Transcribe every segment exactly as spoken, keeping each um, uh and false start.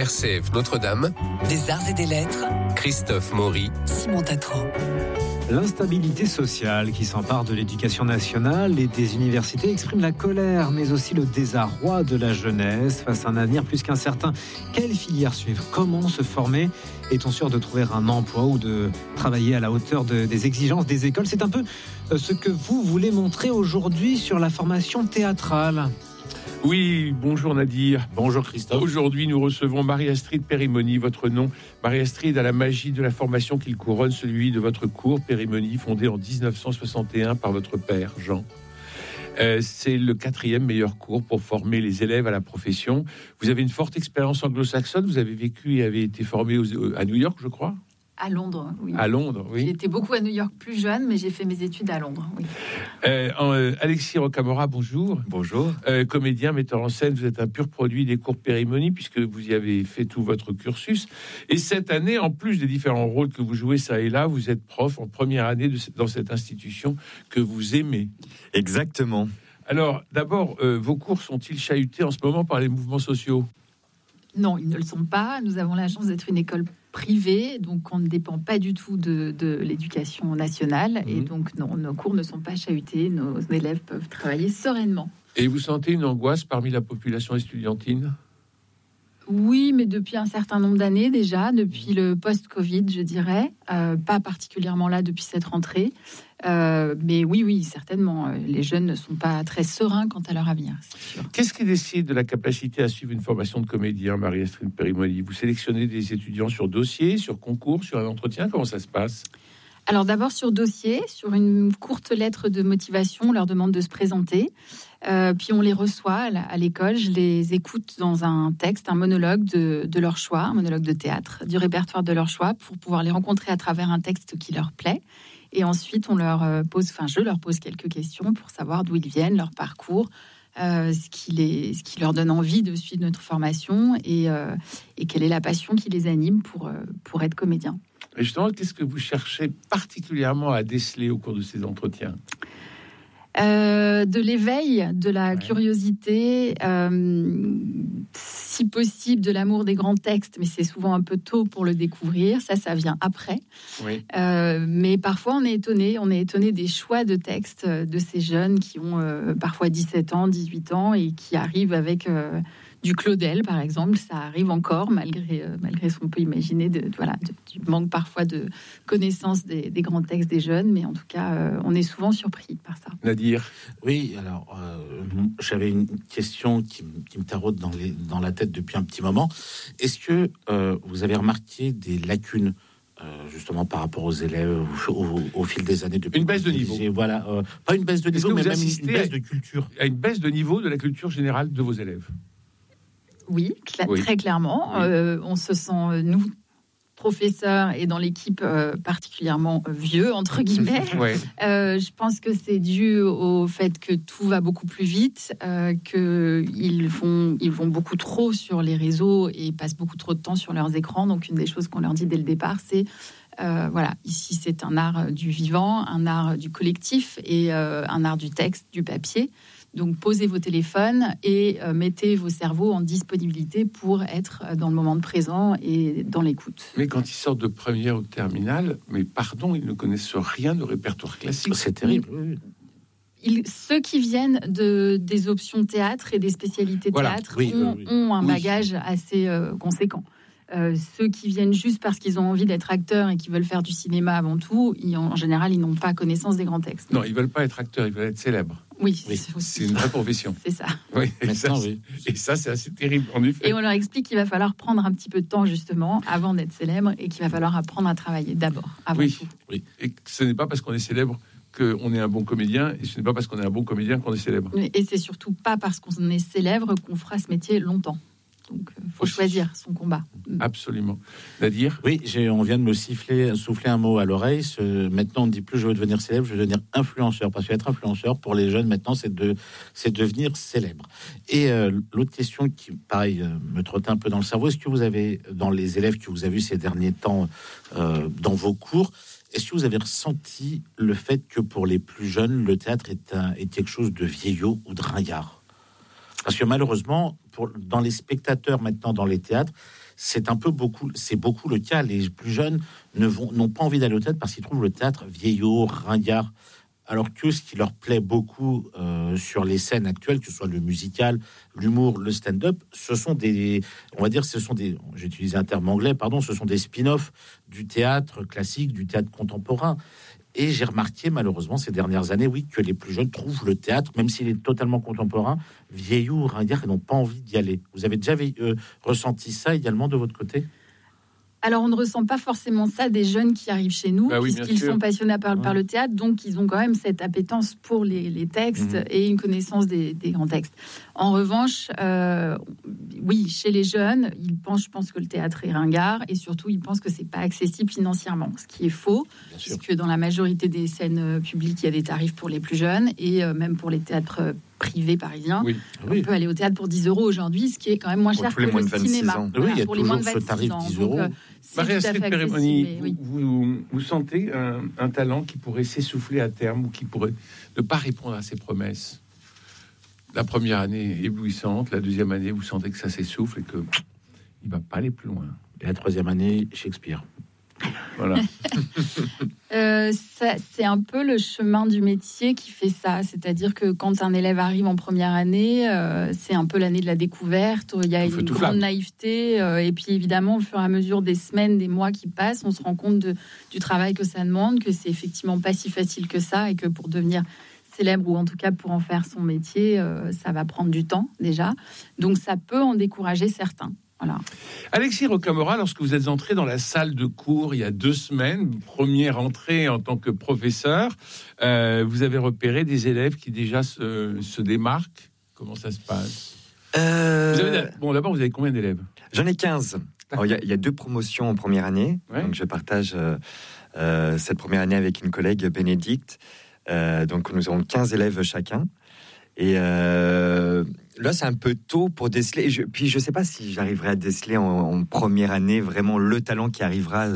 R C F Notre-Dame, des arts et des lettres, Christophe Maury, Simon Tatro. L'instabilité sociale qui s'empare de l'éducation nationale et des universités exprime la colère, mais aussi le désarroi de la jeunesse face à un avenir plus qu'incertain. Quelle filière suivre ? Comment se former ? Est-on sûr de trouver un emploi ou de travailler à la hauteur de, des exigences des écoles ? C'est un peu ce que vous voulez montrer aujourd'hui sur la formation théâtrale. Oui, bonjour Nadir. Bonjour Christophe. Aujourd'hui, nous recevons Marie-Astrid Périmoni, votre nom. Marie-Astrid a la magie de la formation qu'il couronne, celui de votre cours Périmoni, fondé en dix-neuf cent soixante et un par votre père, Jean. Euh, c'est le quatrième meilleur cours pour former les élèves à la profession. Vous avez une forte expérience anglo-saxonne, vous avez vécu et avez été formé aux, à New York, je crois ? À Londres, oui. À Londres, oui. J'ai été beaucoup à New York plus jeune, mais j'ai fait mes études à Londres, oui. Euh, euh, Alexis Rocamora, bonjour. Bonjour. Euh, comédien, metteur en scène, vous êtes un pur produit des cours Périmoni, puisque vous y avez fait tout votre cursus. Et cette année, en plus des différents rôles que vous jouez ça et là, vous êtes prof en première année de, dans cette institution que vous aimez. Exactement. Alors, d'abord, euh, vos cours sont-ils chahutés en ce moment par les mouvements sociaux ? Non, ils ne le sont pas. Nous avons la chance d'être une école privée, donc on ne dépend pas du tout de, de l'éducation nationale. Mmh. Et donc, non, nos cours ne sont pas chahutés. Nos élèves peuvent travailler sereinement. Et vous sentez une angoisse parmi la population estudiantine ? Oui, mais depuis un certain nombre d'années déjà, depuis le post-Covid, je dirais. Euh, pas particulièrement là depuis cette rentrée. Euh, mais oui, oui, certainement. Les jeunes ne sont pas très sereins quant à leur avenir, c'est sûr. Qu'est-ce qui décide de la capacité à suivre une formation de comédien, Marie-Astrid Périmoni ? Vous sélectionnez des étudiants sur dossier, sur concours, sur un entretien ? Comment ça se passe ? Alors d'abord sur dossier, sur une courte lettre de motivation, on leur demande de se présenter. Euh, puis on les reçoit à l'école, je les écoute dans un texte, un monologue de, de leur choix, un monologue de théâtre, du répertoire de leur choix, pour pouvoir les rencontrer à travers un texte qui leur plaît. Et ensuite, on leur pose, enfin, je leur pose quelques questions pour savoir d'où ils viennent, leur parcours, euh, ce, qui les, ce qui leur donne envie de suivre notre formation et, euh, et quelle est la passion qui les anime pour, pour être comédien. Et justement, qu'est-ce que vous cherchez particulièrement à déceler au cours de ces entretiens ? Euh, de l'éveil, de la ouais. curiosité, euh, si possible de l'amour des grands textes, mais c'est souvent un peu tôt pour le découvrir. Ça, ça vient après. Oui. Euh, mais parfois, on est étonné. On est étonné des choix de textes de ces jeunes qui ont euh, parfois dix-sept ans, dix-huit ans et qui arrivent avec euh, du Claudel, par exemple. Ça arrive encore, malgré, euh, malgré ce qu'on peut imaginer, de, de, voilà, de, du manque parfois de connaissance des, des grands textes des jeunes. Mais en tout cas, euh, on est souvent surpris par ça. Nadir ? Oui, alors, euh, j'avais une question qui, qui me taraude dans, les, dans la tête depuis un petit moment. Est-ce que euh, vous avez remarqué des lacunes euh, justement par rapport aux élèves au, au, au fil des années depuis une baisse de niveau. Voilà, euh, pas une baisse de niveau, mais même une baisse de culture. À une baisse de niveau de la culture générale de vos élèves. Oui, cl- oui. très clairement. Oui. Euh, on se sent, nous, professeurs et dans l'équipe euh, particulièrement vieux, entre guillemets. Ouais. Euh, je pense que c'est dû au fait que tout va beaucoup plus vite, euh, qu'ils vont, ils vont beaucoup trop sur les réseaux et passent beaucoup trop de temps sur leurs écrans. Donc, une des choses qu'on leur dit dès le départ, c'est euh, voilà, ici, c'est un art du vivant, un art du collectif et euh, un art du texte, du papier. Donc, posez vos téléphones et euh, mettez vos cerveaux en disponibilité pour être dans le moment présent et dans l'écoute. Mais quand ils sortent de première ou de terminale, mais pardon, ils ne connaissent rien au répertoire classique. C'est terrible. Ils, ceux qui viennent de, des options théâtre et des spécialités voilà. théâtre oui, ont, oui. ont un oui. bagage assez euh, conséquent. Euh, ceux qui viennent juste parce qu'ils ont envie d'être acteurs et qui veulent faire du cinéma avant tout, ils, en général, ils n'ont pas connaissance des grands textes. Non, ils veulent pas être acteurs, ils veulent être célèbres. Oui, oui. C'est, c'est une vraie profession. C'est ça. Oui, et, ça, oui. et ça, c'est assez terrible, en effet. Et on leur explique qu'il va falloir prendre un petit peu de temps, justement, avant d'être célèbre, et qu'il va falloir apprendre à travailler d'abord, avant oui. tout. Oui, et que ce n'est pas parce qu'on est célèbre qu'on est un bon comédien, et ce n'est pas parce qu'on est un bon comédien qu'on est célèbre. Et c'est surtout pas parce qu'on est célèbre qu'on fera ce métier longtemps. Donc, il faut Aussi. choisir son combat. Absolument. Nadir ? Oui, j'ai, on vient de me siffler, souffler un mot à l'oreille. Ce, maintenant, on ne dit plus je veux devenir célèbre, je veux devenir influenceur. Parce qu'être influenceur, pour les jeunes, maintenant, c'est, de, c'est devenir célèbre. Et euh, l'autre question qui, pareil, euh, me trottait un peu dans le cerveau, est-ce que vous avez, dans les élèves que vous avez vus ces derniers temps, euh, dans vos cours, est-ce que vous avez ressenti le fait que pour les plus jeunes, le théâtre est, un, est quelque chose de vieillot ou de ringard ? Parce que malheureusement, pour, dans les spectateurs maintenant dans les théâtres, c'est un peu beaucoup, c'est beaucoup le cas. Les plus jeunes ne vont, n'ont pas envie d'aller au théâtre parce qu'ils trouvent le théâtre vieillot, ringard. Alors que ce qui leur plaît beaucoup euh, sur les scènes actuelles, que ce soit le musical, l'humour, le stand-up, ce sont des, on va dire, ce sont des, j'ai utilisé un terme anglais, pardon, ce sont des spin-offs du théâtre classique, du théâtre contemporain. Et j'ai remarqué, malheureusement, ces dernières années, oui, que les plus jeunes trouvent le théâtre, même s'il est totalement contemporain, vieillot ou ringard, et n'ont pas envie d'y aller. Vous avez déjà euh, ressenti ça également de votre côté ? Alors, on ne ressent pas forcément ça des jeunes qui arrivent chez nous, bah oui, puisqu'ils sont passionnés par, par le théâtre, donc ils ont quand même cette appétence pour les, les textes mmh. et une connaissance des, des grands textes. En revanche, euh, oui, chez les jeunes, ils pensent, je pense que le théâtre est ringard, et surtout, ils pensent que c'est pas accessible financièrement, ce qui est faux, Bien puisque sûr. Dans la majorité des scènes publiques, il y a des tarifs pour les plus jeunes, et euh, même pour les théâtres privés parisiens. Oui. On oui. peut aller au théâtre pour dix euros aujourd'hui, ce qui est quand même moins cher pour que le cinéma. Voilà, oui, il y a pour les moins de vingt-six ce tarif ans. dix euros. Donc, euh, Marie-Astrid Périmoni, oui. vous, vous, vous sentez un, un talent qui pourrait s'essouffler à terme ou qui pourrait ne pas répondre à ses promesses? La première année éblouissante, la deuxième année, vous sentez que ça s'essouffle et que il va pas aller plus loin. Et la troisième année, Shakespeare. Voilà. euh, ça, c'est un peu le chemin du métier qui fait ça. C'est-à-dire que quand un élève arrive en première année, euh, c'est un peu l'année de la découverte. Il y a une grande flamme. naïveté. Euh, et puis évidemment, au fur et à mesure des semaines, des mois qui passent, on se rend compte de, du travail que ça demande, que c'est effectivement pas si facile que ça, et que pour devenir célèbre, ou en tout cas pour en faire son métier, euh, ça va prendre du temps déjà. Donc ça peut en décourager certains. Voilà. Alexis Rocamora, lorsque vous êtes entré dans la salle de cours il y a deux semaines, première entrée en tant que professeur, euh, vous avez repéré des élèves qui déjà se, se démarquent. Comment ça se passe? euh... vous avez, Bon, d'abord, vous avez combien d'élèves? J'en ai quinze. Il y, y a deux promotions en première année. Ouais. Donc, je partage euh, euh, cette première année avec une collègue, Bénédicte. Euh, donc, nous avons quinze élèves chacun. Et euh, là, c'est un peu tôt pour déceler. Je, puis, je ne sais pas si j'arriverai à déceler en, en première année vraiment le talent qui arrivera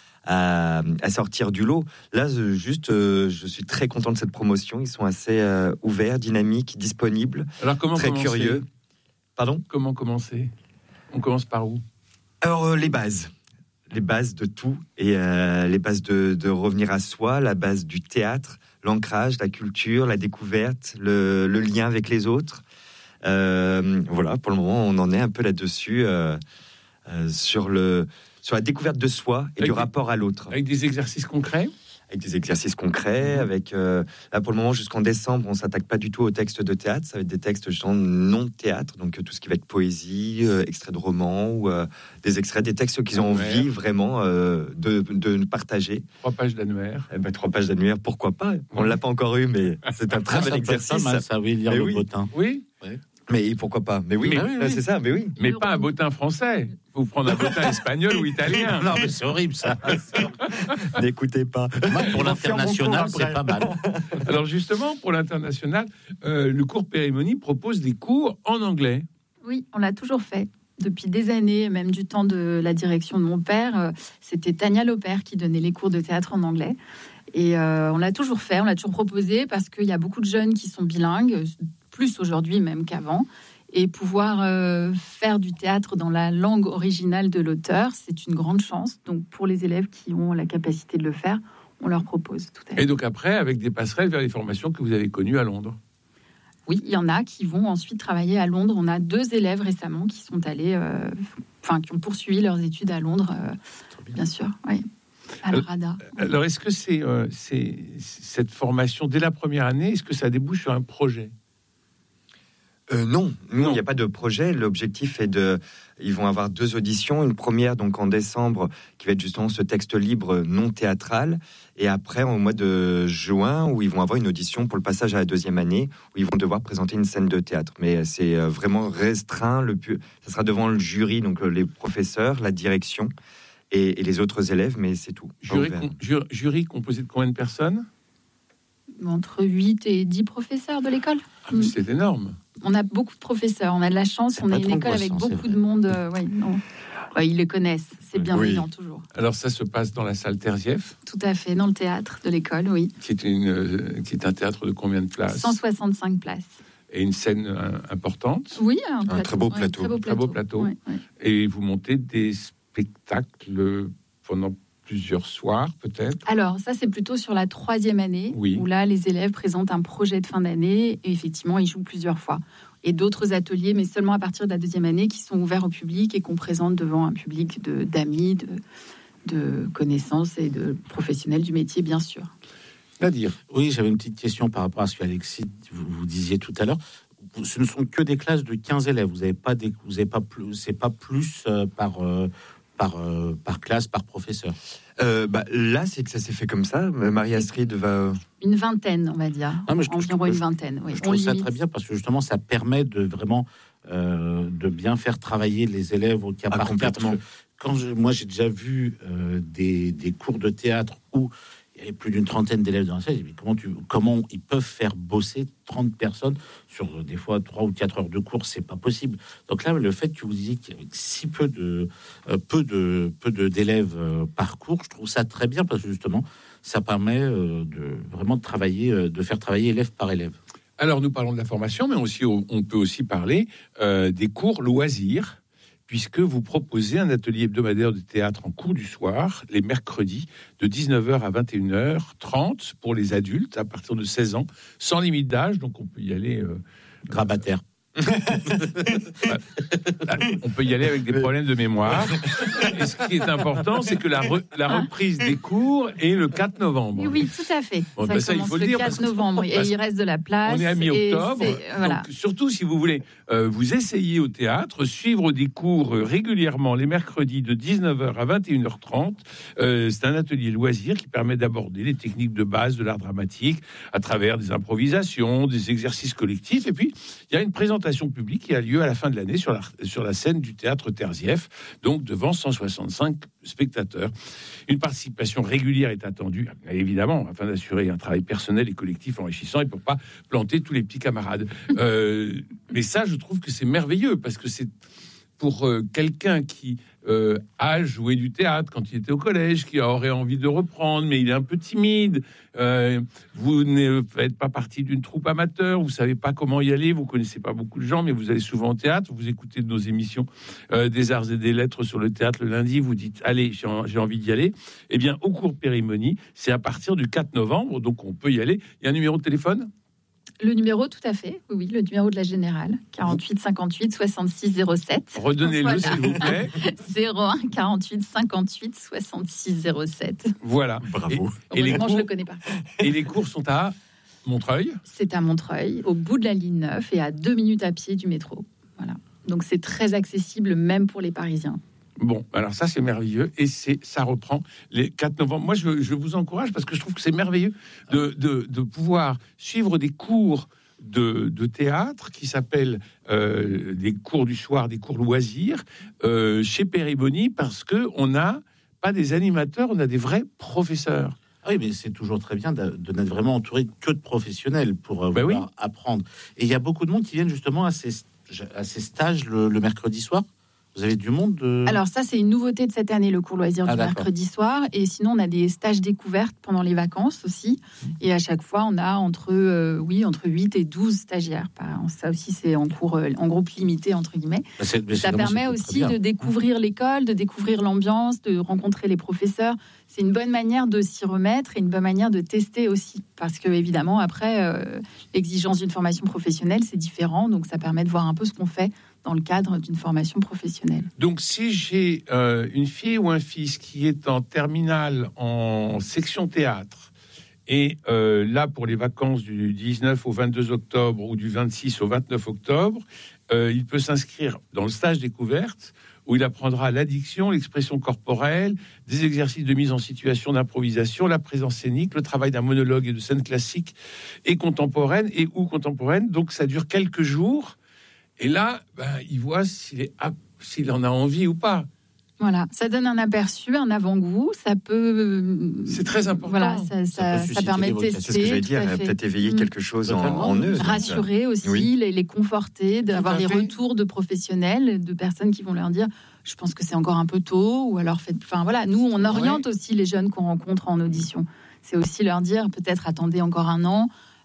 à, à sortir du lot. Là, je, juste, euh, je suis très content de cette promotion. Ils sont assez euh, ouverts, dynamiques, disponibles, Alors, comment très commencer curieux. Pardon ? Comment commencer ? On commence par où ? Alors, euh, les bases. Les bases de tout. Et euh, les bases de, de revenir à soi, la base du théâtre, l'ancrage, la culture, la découverte, le, le lien avec les autres. Euh, voilà, pour le moment, on en est un peu là-dessus, euh, euh, sur, le, sur la découverte de soi et avec du des, rapport à l'autre. Avec des exercices concrets Avec des exercices concrets, mmh. avec... Euh, là, pour le moment, jusqu'en décembre, on ne s'attaque pas du tout aux textes de théâtre. Ça va être des textes, justement, non-théâtre, donc tout ce qui va être poésie, euh, extraits de romans, ou euh, des extraits, des textes qu'ils ont envie, vraiment, euh, de, de partager. Trois pages d'annuaire. Eh ben, trois pages d'annuaire, pourquoi pas ? On ne l'a pas encore eu, mais c'est un très ah, bel exercice. Mal, ça, oui, lire mais le oui. bottin. Oui. Ouais. Mais pourquoi pas ? Mais oui, mais, oui, oui. c'est ça, mais oui. Mais pas un bottin français. Il faut prendre un bottin espagnol ou italien. Non, mais c'est horrible, ça. N'écoutez pas. Moi, pour l'international, c'est pas mal. Alors justement, pour l'international, euh, le cours Périmoni propose des cours en anglais. Oui, on l'a toujours fait. Depuis des années, même du temps de la direction de mon père, c'était Tania Lopère qui donnait les cours de théâtre en anglais. Et euh, on l'a toujours fait, on l'a toujours proposé, parce qu'il y a beaucoup de jeunes qui sont bilingues, plus aujourd'hui même qu'avant. Et pouvoir euh, faire du théâtre dans la langue originale de l'auteur, c'est une grande chance. Donc pour les élèves qui ont la capacité de le faire, on leur propose tout à fait. Et donc après, avec des passerelles vers les formations que vous avez connues à Londres. Oui, il y en a qui vont ensuite travailler à Londres. On a deux élèves récemment qui sont allés, euh, enfin qui ont poursuivi leurs études à Londres, euh, bien. bien sûr. Oui. À la RADA. Alors est-ce que c'est, euh, c'est cette formation dès la première année, est-ce que ça débouche sur un projet ? Euh, non, nous, il n'y a pas de projet. L'objectif est de... Ils vont avoir deux auditions. Une première, donc, en décembre, qui va être justement ce texte libre non théâtral. Et après, au mois de juin, où ils vont avoir une audition pour le passage à la deuxième année, où ils vont devoir présenter une scène de théâtre. Mais c'est vraiment restreint. Le pu... Ça sera devant le jury, donc les professeurs, la direction et, et les autres élèves, mais c'est tout. Jury, com- ju- jury composé de combien de personnes ? Entre huit et dix professeurs de l'école. Ah, mais c'est énorme. On a beaucoup de professeurs, on a de la chance, c'est on a une école avec beaucoup de monde. Euh, ouais, non. Ouais, ils les connaissent, c'est bienveillant oui. toujours. Alors ça se passe dans la salle Terzieff ? Tout à fait, dans le théâtre de l'école, oui. Qui est, une, qui est un théâtre de combien de places ? cent soixante-cinq places. et une scène euh, importante. Oui, un, un plateau, très beau plateau. Ouais, très beau plateau. Très beau plateau. Ouais, ouais. Et vous montez des spectacles pendant plusieurs soirs, peut-être. Alors, ça, c'est plutôt sur la troisième année, oui. où là, les élèves présentent un projet de fin d'année et effectivement, ils jouent plusieurs fois. Et d'autres ateliers, mais seulement à partir de la deuxième année, qui sont ouverts au public et qu'on présente devant un public de, d'amis, de, de connaissances et de professionnels du métier, bien sûr. C'est-à-dire ? Oui, j'avais une petite question par rapport à ce qu'Alexis, vous, vous disiez tout à l'heure. Ce ne sont que des classes de quinze élèves. Vous n'avez pas, des, vous avez pas plus, c'est pas plus euh, par, euh, par, euh, par classe, par professeur. Euh, bah, là, c'est que ça s'est fait comme ça. Marie-Astrid va... Une vingtaine, on va dire. Non, mais je, environ je, une vingtaine. Oui. Je trouve ça très bien parce que justement, ça permet de vraiment euh, de bien faire travailler les élèves au cas ah, par cas. Quand je, moi, j'ai déjà vu euh, des, des cours de théâtre où il y avait plus d'une trentaine d'élèves dans la salle. Mais comment, tu, comment ils peuvent faire bosser trente personnes sur des fois trois ou quatre heures de cours, c'est pas possible. Donc là, le fait que vous disiez qu'il y avait si peu de euh, peu de peu de d'élèves euh, par cours, je trouve ça très bien parce que justement, ça permet euh, de vraiment de travailler, euh, de faire travailler élève par élève. Alors, nous parlons de la formation, mais aussi, on peut aussi parler euh, des cours loisirs, puisque vous proposez un atelier hebdomadaire de théâtre en cours du soir, les mercredis, de dix-neuf heures à vingt et une heures trente pour les adultes à partir de seize ans, sans limite d'âge, donc on peut y aller... Euh, grabataire. On peut y aller avec des problèmes de mémoire. Et ce qui est important, c'est que la, re, la reprise des cours est le quatre novembre. Oui, oui, tout à fait. Bon, ça, ben ça il faut le dire. Le quatre novembre, et il reste de la place. On est à mi-octobre. Voilà. Donc, surtout si vous voulez euh, vous essayer au théâtre, suivre des cours euh, régulièrement les mercredis de dix-neuf heures à vingt et une heures trente. Euh, c'est un atelier loisir qui permet d'aborder les techniques de base de l'art dramatique à travers des improvisations, des exercices collectifs. Et puis, il y a une présentation publique qui a lieu à la fin de l'année sur la, sur la scène du théâtre Terzieff, donc devant cent soixante-cinq spectateurs. Une participation régulière est attendue, évidemment, afin d'assurer un travail personnel et collectif enrichissant et pour pas planter tous les petits camarades. Euh, mais ça, je trouve que c'est merveilleux parce que c'est pour euh, quelqu'un qui euh, a joué du théâtre quand il était au collège, qui aurait envie de reprendre, mais il est un peu timide. Euh, vous ne faites pas partie d'une troupe amateur, vous savez pas comment y aller, vous connaissez pas beaucoup de gens, mais vous allez souvent au théâtre, vous écoutez nos émissions euh, des arts et des lettres sur le théâtre le lundi, vous dites allez, j'ai, j'ai envie d'y aller. Eh bien, au cours Périmonie, c'est à partir du quatre novembre, donc on peut y aller. Il y a un numéro de téléphone ? Le numéro, tout à fait, oui, le numéro de la Générale, quarante-huit cinquante-huit soixante-six zéro sept. Redonnez-le, voilà. S'il vous plaît. zéro un quarante-huit cinquante-huit soixante-six zéro sept. Voilà. Bravo. Et, et les cours, je le connais pas. Et les cours sont à Montreuil ? C'est à Montreuil, au bout de la ligne neuf et à deux minutes à pied du métro. Voilà. Donc c'est très accessible, même pour les Parisiens. Bon, alors ça c'est merveilleux et c'est ça reprend les quatre novembre. Moi je, je vous encourage parce que je trouve que c'est merveilleux de, de, de pouvoir suivre des cours de, de théâtre qui s'appellent euh, des cours du soir, des cours loisirs euh, chez Périmonie parce que on n'a pas des animateurs, on a des vrais professeurs. Oui, mais c'est toujours très bien de, de n'être vraiment entouré que de professionnels pour euh, ben pouvoir oui. apprendre. Et il y a beaucoup de monde qui viennent justement à ces, à ces stages le, le mercredi soir. Vous avez du monde de... Alors ça, c'est une nouveauté de cette année, le cours loisir ah, du d'accord. mercredi soir. Et sinon, on a des stages découvertes pendant les vacances aussi. Et à chaque fois, on a entre, euh, oui, entre huit et douze stagiaires. Ça aussi, c'est en cours, en groupe limité, entre guillemets. Bah c'est, mais ça c'est, permet aussi de découvrir l'école, de découvrir l'ambiance, de rencontrer les professeurs. C'est une bonne manière de s'y remettre et une bonne manière de tester aussi. Parce que, évidemment, après, euh, l'exigence d'une formation professionnelle, c'est différent. Donc, ça permet de voir un peu ce qu'on fait dans le cadre d'une formation professionnelle. Donc, si j'ai euh, une fille ou un fils qui est en terminale en section théâtre, et euh, là, pour les vacances du dix-neuf au vingt-deux octobre ou du vingt-six au vingt-neuf octobre, euh, il peut s'inscrire dans le stage découverte, où il apprendra l'addiction, l'expression corporelle, des exercices de mise en situation d'improvisation, la présence scénique, le travail d'un monologue et de scène classique et contemporaine, et ou contemporaine. Donc, ça dure quelques jours. Et là, ben, il voit s'il, est, s'il en a envie ou pas. Voilà, ça donne un aperçu, un avant-goût. Ça peut. C'est très important. Voilà, ça, ça, ça, ça permet de tester. C'est ce que j'allais dire, peut-être éveiller mmh. quelque chose en, en eux. Rassurer aussi, oui. les, les conforter, d'avoir les retours de professionnels, de personnes qui vont leur dire je pense que c'est encore un peu tôt, ou alors faites. Enfin voilà, nous, on oriente ouais. aussi les jeunes qu'on rencontre en audition. C'est aussi leur dire peut-être attendez encore un an.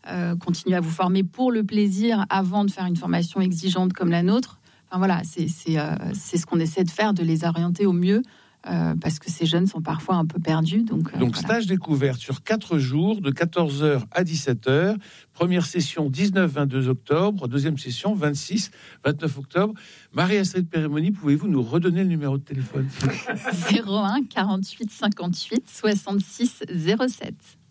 euh, continuer à vous former pour le plaisir avant de faire une formation exigeante comme la nôtre. Enfin voilà, c'est, c'est, euh, c'est ce qu'on essaie de faire, de les orienter au mieux. Euh, parce que ces jeunes sont parfois un peu perdus. Donc, euh, donc voilà. Stage découverte sur quatre jours, de quatorze heures à dix-sept heures. Première session dix-neuf vingt-deux octobre. Deuxième session vingt-six vingt-neuf octobre. Marie-Astrid Périmoni, pouvez-vous nous redonner le numéro de téléphone? zéro un quarante-huit cinquante-huit soixante-six zéro sept.